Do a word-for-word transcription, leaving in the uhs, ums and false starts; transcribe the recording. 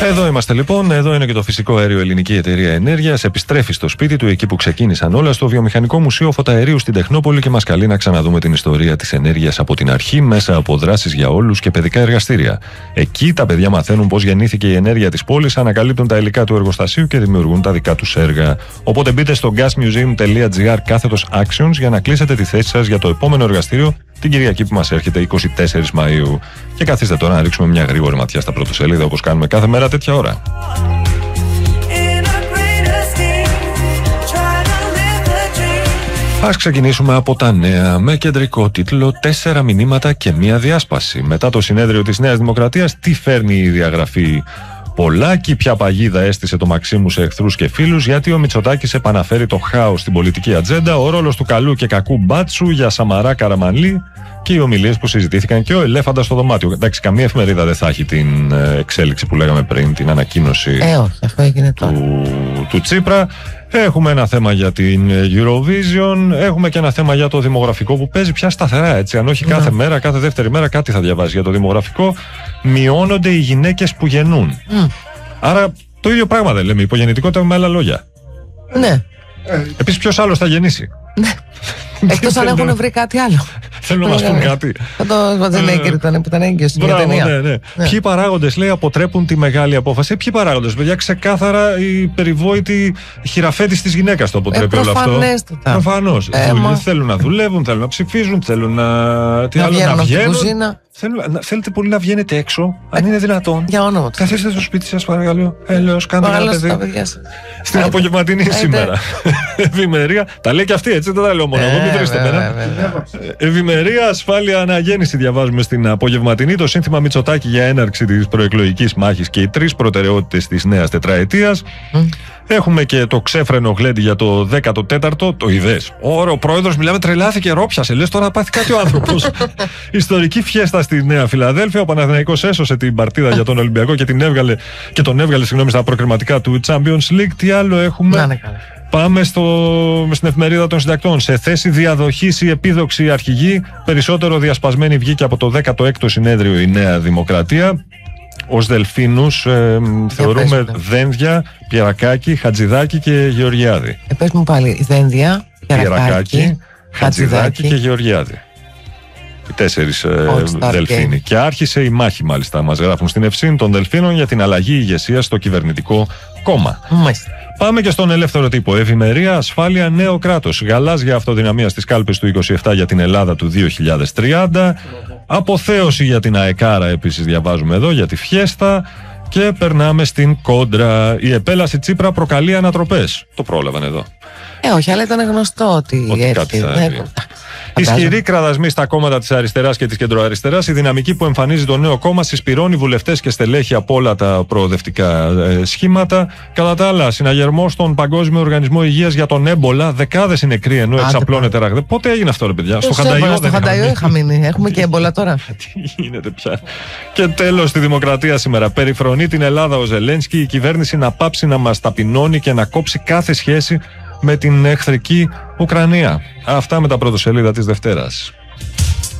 Εδώ είμαστε λοιπόν, εδώ είναι και το φυσικό αέριο Ελληνική Εταιρεία Ενέργειας. Επιστρέφει στο σπίτι του, εκεί που ξεκίνησαν όλα, στο Βιομηχανικό Μουσείο Φωταερίου στην Τεχνόπολη και μας καλεί να ξαναδούμε την ιστορία της ενέργειας από την αρχή, μέσα από δράσεις για όλους και παιδικά εργαστήρια. Εκεί τα παιδιά μαθαίνουν πώς γεννήθηκε η ενέργεια της πόλης, ανακαλύπτουν τα υλικά του εργοστασίου και δημιουργούν τα δικά τους έργα. Οπότε μπείτε στο gasmuseum.gr κάθετος actions για να κλείσετε τη θέση σας για το επόμενο εργαστήριο την Κυριακή που μας έρχεται, εικοστή τέταρτη Μαΐου. Και καθίστε τώρα να ρίξουμε μια γρήγορη ματιά στα πρωτοσέλιδα, όπως κάνουμε κάθε μέρα τέτοια ώρα. Ας ξεκινήσουμε από τα νέα, με κεντρικό τίτλο «Τέσσερα μηνύματα και μία διάσπαση». Μετά το συνέδριο της Νέας Δημοκρατίας, τι φέρνει η διαγραφή Πολάκη, ποια παγίδα έστησε το Μαξίμου σε εχθρούς και φίλους, γιατί ο Μητσοτάκης επαναφέρει το χάος στην πολιτική ατζέντα, ο ρόλος του καλού και κακού μπάτσου για Σαμαρά Καραμανλή και οι ομιλίες που συζητήθηκαν και ο ελέφαντας στο δωμάτιο. Εντάξει, καμία εφημερίδα δεν θα έχει την εξέλιξη που λέγαμε πριν, την ανακοίνωση ε, όχι, αυτό έγινε τώρα. Του, του Τσίπρα. Έχουμε ένα θέμα για την Eurovision, έχουμε και ένα θέμα για το δημογραφικό που παίζει πια σταθερά, έτσι. Αν όχι κάθε yeah. μέρα, κάθε δεύτερη μέρα κάτι θα διαβάζει για το δημογραφικό. Μειώνονται οι γυναίκες που γεννούν. Mm. Άρα το ίδιο πράγμα δεν λέμε, υπογεννητικότητα με άλλα λόγια. Ναι. Επίσης, ποιος άλλος θα γεννήσει. Ναι. Εκτός αν έχουν βρει κάτι άλλο. Θέλω να μας πούν κάτι. Θα το Βατζενέγκερ ήταν που ήταν έγκυος στην ταινία. Ναι, ναι. Ναι. Ποιοι παράγοντες, λέει, αποτρέπουν τη μεγάλη απόφαση. Ποιοι παράγοντες, παιδιά, ξεκάθαρα η περιβόητη χειραφέτηση της γυναίκας το αποτρέπει ε, όλο αυτό. Προφανώς. Ε, θέλουν να δουλεύουν, θέλουν να ψηφίζουν, θέλουν να, τι να άλλο, βγαίνουν. Να βγαίνουν. Θέλουν, θέλετε πολύ να βγαίνετε έξω, αν είναι δυνατόν. Για όνομα του. Καθίστε στο σπίτι σας, παρακαλώ. Έλεος, κάντε ένα παιδί. Στην απογευματινή σήμερα. Ευημερία. Τα λέει και αυτή, έτσι, δεν τα λέω μόνο εγώ, μην βρίσκετε μένα. Ευημερία, ασφάλεια, αναγέννηση, διαβάζουμε στην απογευματινή. Το σύνθημα Μητσοτάκη για έναρξη της προεκλογικής μάχης και οι τρεις προτεραιότητες της νέας τετραετίας. Mm. Έχουμε και το ξέφρενο γλέντι για το δέκατο τέταρτο, το ιδέες. Ωραία, ο πρόεδρος μιλάμε, τρελάθηκε, ρόπιασε. Λες τώρα πάθει κάτι ο άνθρωπος. Ιστορική φιέστα στη Νέα Φιλαδέλφια. Ο Παναθηναϊκός έσωσε την παρτίδα για τον Ολυμπιακό και, την έβγαλε, και τον έβγαλε συγγνώμη, στα προκριματικά του Champions League. Τι άλλο έχουμε. Να, ναι, καλά. Πάμε στο, στην εφημερίδα των συντακτών. Σε θέση διαδοχής η επίδοξη αρχηγή, περισσότερο διασπασμένη βγήκε από το δέκατο έκτο συνέδριο η Νέα Δημοκρατία. Ως δελφίνους ε, θεωρούμε Δένδια, Πιερακάκη, Χατζηδάκη και Γεωργιάδη. Ε, πες μου πάλι, Δένδια, Πιερακάκη, Χατζηδάκη και Γεωργιάδη. Οι τέσσερις ε, δελφίνοι. Και άρχισε η μάχη, μάλιστα, μας γράφουν στην Ευσύν των δελφίνων για την αλλαγή ηγεσίας στο κυβερνητικό κόμμα. Μάλιστα. Πάμε και στον ελεύθερο τύπο. Ευημερία, ασφάλεια, νέο κράτος. Γαλάζια αυτοδυναμία στις κάλπες του είκοσι επτά για την Ελλάδα του δύο χιλιάδες τριάντα. Αποθέωση για την ΑΕΚΑΡΑ, επίσης διαβάζουμε εδώ, για τη φιέστα. Και περνάμε στην κόντρα. Η επέλαση Τσίπρα προκαλεί ανατροπές. Το πρόλαβαν εδώ. Ε, όχι, αλλά ήταν γνωστό ότι, ότι κάτι θα έρθει. Ισχυροί κραδασμοί στα κόμματα της αριστεράς και της κεντροαριστεράς. Η δυναμική που εμφανίζει το νέο κόμμα συσπηρώνει βουλευτές και στελέχη από όλα τα προοδευτικά ε, σχήματα. Κατά τα άλλα, συναγερμός στον Παγκόσμιο Οργανισμό Υγείας για τον έμπολα. Δεκάδες είναι νεκροί ενώ εξαπλώνεται ραγδαία. Πότε έγινε αυτό, ρε παιδιά? Στο Χανταϊό. Στο Χανταϊό είχα μείνει. Έχουμε και έμπολα τώρα. Τι γίνεται πια. Και τέλος, στη Δημοκρατία σήμερα. Περιφρονεί την Ελλάδα ο Ζελένσκι. Η κυβέρνηση να πάψει να μας ταπεινώνει και να κόψει κάθε σχέση με την εχθρική Ουκρανία. Αυτά με τα πρωτοσέλιδα της Δευτέρας.